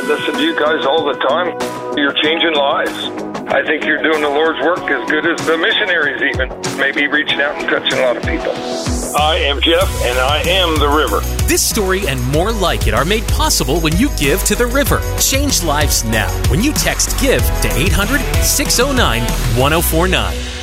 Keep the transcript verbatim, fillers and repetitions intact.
listen to you guys all the time. You're changing lives. I think you're doing the Lord's work as good as the missionaries even. Maybe reaching out and touching a lot of people. I am Jeff, and I am the River. This story and more like it are made possible when you give to the River. Change lives now when you text GIVE to eight hundred, six oh nine, one oh four nine.